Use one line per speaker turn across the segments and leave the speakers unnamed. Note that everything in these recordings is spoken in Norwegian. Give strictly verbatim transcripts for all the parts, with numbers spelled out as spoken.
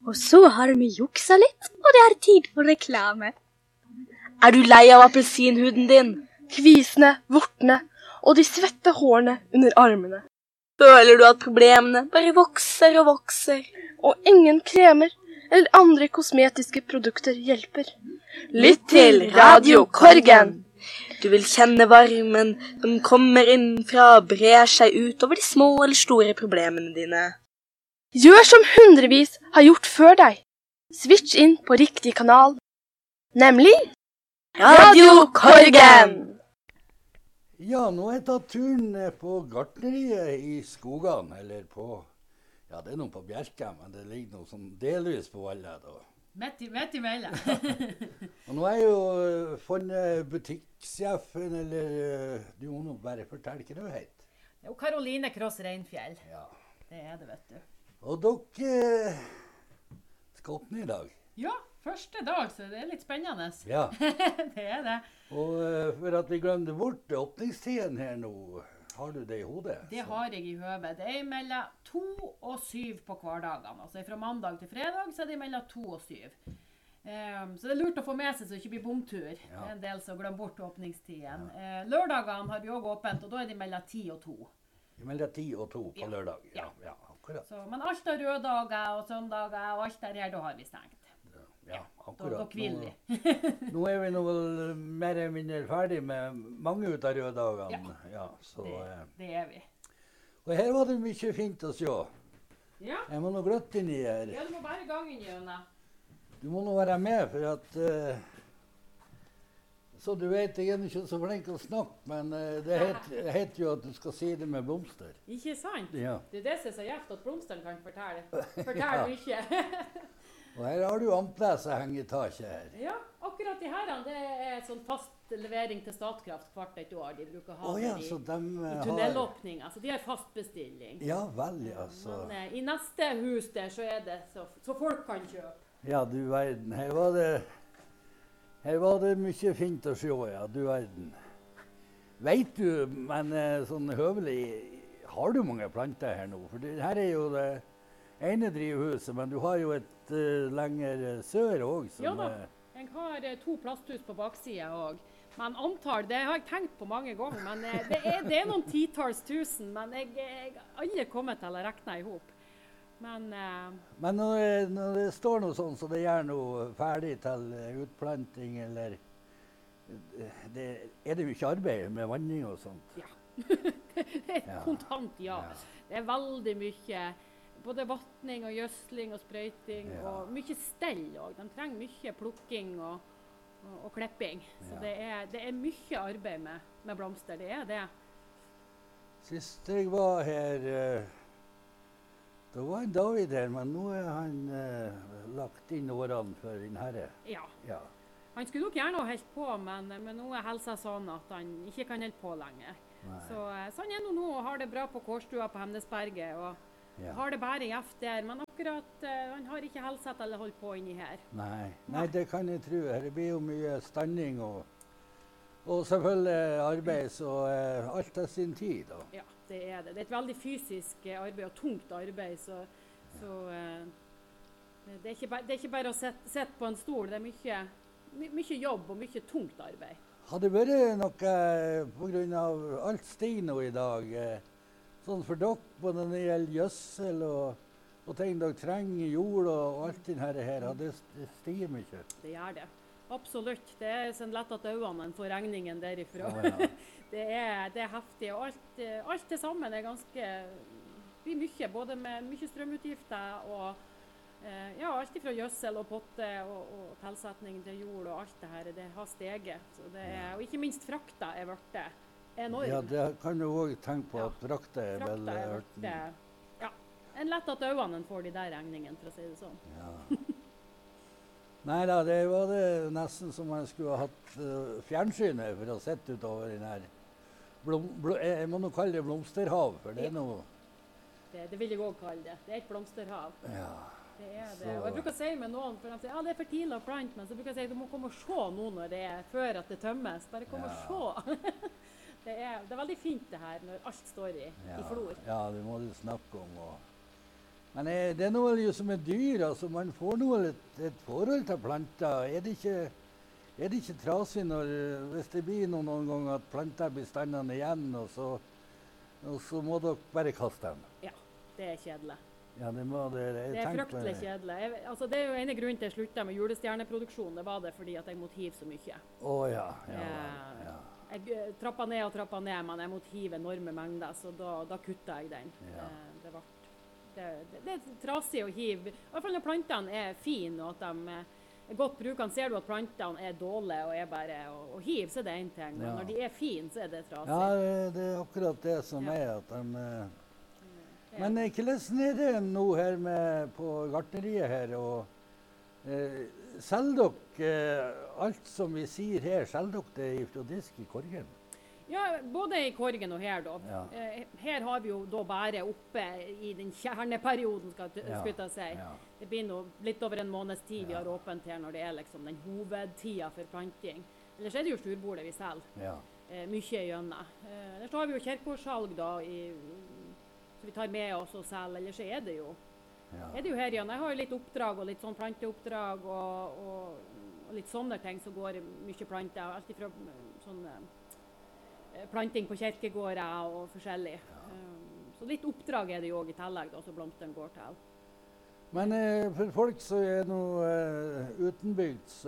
Og så har vi juksa litt, og det er tid for reklame. Er du lei av appelsinhuden din?
Kvisene, vortene og de svette hårene under armene.
Føler du at problemene bare vokser og vokser?
Og ingen kremer eller andre kosmetiske produkter hjelper.
Lytt til Radio Korgen! Du vil kjenne varmen som kommer innenfra og brer seg ut over de små eller store problemene dine.
Gjør som hundrevis har gjort før deg. Switch inn på riktig kanal. Nemlig
Radio Korgen!
Ja, nå har jeg tatt turen på gartneriet i skogene, eller på, ja, det er noe på Bjerke, men det ligger noe sånn delvis på Valle da.
Midt i, midt i mellom.
Og nå er jeg jo funnet butikksjefen, eller du må nå bare fortelle hva du heter.
Det er jo Karoline Kross Reinfjell.
Ja.
Det er det, vet du.
Og dere skal åpne i dag.
Ja, første dag, så det er litt spennende.
Ja.
Det er det.
Og for at vi glemte bort åpningstiden her nå, har du det i hodet?
Det
så.
har jeg i hodet. Det er mellom to og syv på hverdagene. Altså fra mandag til fredag så er det mellom to og syv. Um, så det er lurt å få med seg så det ikke blir bomtur. Ja. Det er en del som glemmer bort åpningstiden. Ja. Uh, lørdagene har vi også åpent, og da er de mellom ti og to.
Mellom ti og to på
ja.
lørdag?
Ja.
Ja, akkurat.
Så, men alt av røddager og søndager og alt der her, da har vi stengt.
Ja, akkurat.
Da, da kviler vi.
Nå, nå er vi nå vel mer eller mindre ferdig med mange ut av røddagene. Ja, ja så,
det, det er vi.
Og her var det mye fint å se.
Ja.
Jeg må nå gløtt inn i her.
Ja, du må bare gangen gjøre.
Du må nå være med, for at... Uh, så du vet, jeg er ikke så flink å snakke, men uh, det heter, heter jo at du skal si det med blomster.
Ikke sant?
Ja.
Det er det som er så gjevt at blomsteren kan fortelle. Fortell mye.
Og her har du amplese hengetaket her.
Ja, akkurat de her, det er sånn fast levering til Statkraft hvert et år. De bruker å ha
oh, ja,
det i,
de, uh,
i tunnelåpning. Altså, de har fast bestilling.
Ja, vel, altså.
Men uh, i neste hus der så er det så, så folk kan kjøpe.
Ja, du verden. Her var det, her var det mye fint å se, ja, du verden. Vet du, men uh, sånn høvelig, har du mange planter her nå? For det, her er jo det ene drivhuset, men du har jo et uh, lenger sør også.
Ja da, jeg har uh, to plasthus på baksiden også. Men antall, det har jeg tenkt på mange ganger, men uh, det, er, det er noen titals tusen, men jeg, jeg har aldri kommet til å regne ihop. Men, uh,
men når, når det står noe sånn, så det gjør noe ferdig til utplanting, eller det, er det jo ikke arbeid med vanning og sånt?
Ja, det er ja. Kontant ja. ja. Det er veldig mye. Både vattning og gjødsling og sprøyting, ja. Og mye stell også. De trenger mye plukking og, og, og klipping. Så ja. det, er, det er mye arbeid med, med blomster, det er det.
Sist jeg var her, da var en David her, men nå er han uh, lagt inn årene for din herre.
Ja.
ja.
Han skulle nok gjerne ha helt på, men, men nå er helsa sånn at han ikke kan helt på lenger. Så, så han er nå nå og har det bra på Kårstua på Hemnesberget. Og ja. Har det bare gjeft der, men akkurat uh, han har ikke helsa til å holde på inni her.
Nei, nei, det kan jeg tro. Det blir jo mye standing og, og selvfølgelig arbeid, så uh, alt er sin tid. Da.
Ja, det er det. Det er et veldig fysisk arbeid og tungt arbeid, så, så uh, det, er ikke bare, det er ikke bare å sette, sette på en stol. Det er mye, my, mye jobb og mye tungt arbeid.
Har det vært noe på grunn av alt stiger nå i dag? Uh, Sånn for dere, både når det gjelder gjødsel og, og ting dere trenger, jord og, og alt det her, her, det stiger mye?
Det gjør det. Absolutt. Det er sånn lett at øynene får regningen derifra.
Ja, ja.
det, er, det er heftig. Og alt, alt det sammen er ganske, blir mye, både med mye strømutgifter og eh, ja, alt fra gjødsel og potte og, og tilsetning til jord og alt det her, det har steget. Så det er, og ikke minst frakta er vært det. Enorm.
Ja, det kan du også tenke på at frakta er vel
hørt. Ja, en lett at øynene får de der regningene, for å si det sånn.
Ja. Nei da, det var det nesten som man skulle ha hatt uh, fjernsynet for å sette utover den her. Blom, blom, jeg må nå kalle det blomsterhav, for det er noe...
Det, det vil jeg også kalle det. Det er et blomsterhav.
Ja.
Det er det. Og jeg bruker å si med noen, for de sier, ja, det er for tidlig å plante, men så bruker jeg si, du må komme og se nå når det er før at det tømmes. Bare kom ja. og se. Det er, det er veldig fint det her, når alt står i,
ja,
i flor.
Ja, det må du snakke om. Og Men eh, det er noe jo som er dyr, altså man får noe et, et forhold til planter. Er det ikke, er det ikke trasig når, hvis det blir noen, noen gang at planter blir standende igjen, og så, og så må dere bare kaste dem?
Ja, det er kjedelig.
Ja, det, må dere,
det er fryktelig kjedelig. Jeg, altså, det er jo ene grunnen til jeg slutta med julestjerneproduksjon. Det var det fordi at jeg måtte hive så mye.
Å oh, ja, ja, ja.
Jeg trappa ned og trappa ned, men jeg måtte hive enorme mengder, så da, da kutta jeg den.
Ja.
Det, det, var, det, det, det er trasig å hive. I hvert fall når plantene er fine og at de er godt brukende. Ser du at plantene er dårlige og er bare å, å hive, så er det en ting. Men ja. Når de er fine, så er det trasig.
Ja, det er akkurat det som ja. er at de... Men hvordan er det nå her med, på gartneriet her? Og, eh, selger dere eh, alt som vi sier her, selger dere det fra disk i Korgen?
Ja, både i Korgen og her da.
Ja.
Eh, her har vi jo da bare oppe i den kjerneperioden, skal
ja.
jeg si. Ja. Det blir nå litt over en måneds tid ja. vi har åpent her når det er liksom den hovedtida for planting. Ellers er det jo storbordet vi selger.
Ja.
Eh, mye gjennom. Eh, ellers har vi jo kirkeårssalg da i... Så vi tar med oss og selger, eller så er det jo. Ja. Er det jo her igjen. Jeg har jo litt oppdrag og litt sånn planteoppdrag og, og, og litt sånne ting som går mye planter. Alt fra sånn eh, planting på kirkegårder og forskjellig. Ja. Um, så litt oppdrag er det jo også i tillegg da, så blomsteren går til.
Men eh, for folk som er noe eh, utenbygds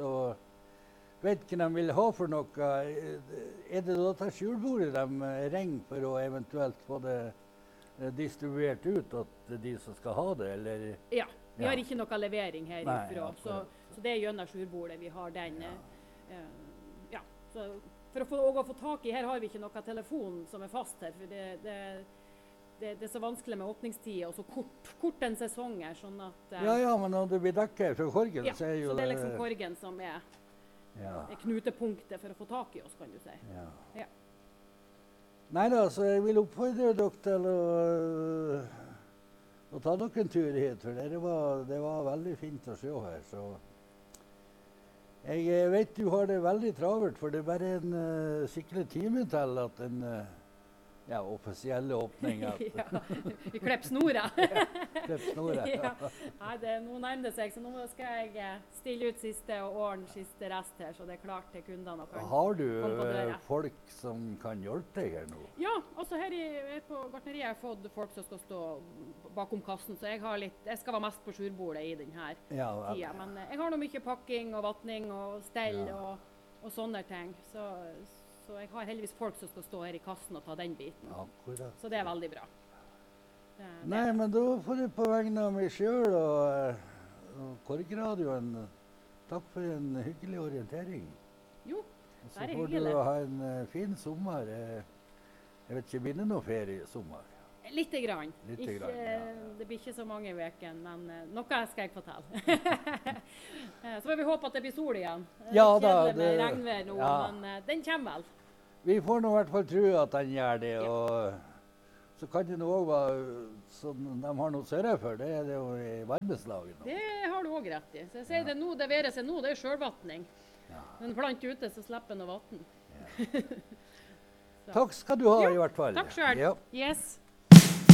og vet hva de vil ha for noe, er det da til skjulbordet de ringer for å eventuelt få det distribuert ut til de som skal ha det, eller?
Ja, vi ja. har ikke noe levering her
Nei,
ifra, så, så det er gjennom skjulbordet vi har den. Ja. Uh, ja. Så for å få, å få tak i, her har vi ikke noe telefon som er fast her, for det, det, det, det er så vanskelig med åpningstid og så kort, kort en sesong her, sånn at... Uh,
ja, ja, men når det blir dekket fra Korgen,
ja,
så er jo
så det er liksom Korgen som er,
ja.
er knutepunktet for å få tak i oss, kan du si.
Ja.
Ja.
Nei da, så jeg vil oppfordre dere til å, å ta dere en tur hit, for det var, det var veldig fint å se her. Så jeg vet du har det veldig travelt, for det er bare en uh, skikkelig time til at en uh, ja, offisielle åpning. At
ja, vi klipper snora.
ja, klipp snora.
ja. Nei, det er noe nærmere seg, så nå skal jeg stille ut siste og ordne siste rest her, så det er klart til kundene. Og kan
har du uh, folk som kan hjelpe deg her nå?
Ja, altså her, i, her på gartneriet har jeg fått folk som skal stå bakom kassen, så jeg, har litt, jeg skal være mest på skjulbordet i denne
ja,
tida. Men jeg har nå mye pakking og vattning og stell ja. og, og sånne ting. Så, så jeg har heldigvis folk som skal stå her i kassen og ta den biten.
Akkurat.
Så det er veldig bra. Det,
Nei,
det.
men da får jeg på vegne av meg selv og, og Korgradioen takk for en hyggelig orientering.
Jo,
og
det er hyggelig.
Så får du ha en uh, fin sommer. Jeg vet ikke, blir det noe ferie i sommer?
Litte grann.
Litte
ikke,
grann ja, ja.
Det blir ikke så mange veker, men uh, noe skal jeg fortelle. Så får vi håpe at det blir sol igjen.
Ja, da,
det med regnvær nå,
ja.
men uh, den kommer vel.
Vi får nå i hvert fall tro at den gjør det, ja. Og så kan det nå også være som de har noe sørre for, det er det jo i varmeslaget nå.
Det har du også rett i. Så jeg sier ja. det nå, det være seg nå, det er selvvattning.
Ja.
Men plant ute, så slipper den å vatten.
Ja. Takk skal du ha
jo,
i hvert fall.
Takk selv.
Ja.
Yes.